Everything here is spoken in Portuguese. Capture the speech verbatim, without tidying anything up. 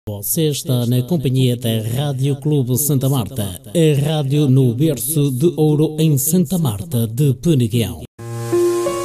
Você está na companhia da Rádio Clube Santa Marta, a rádio no berço de ouro em Santa Marta de Peneguião.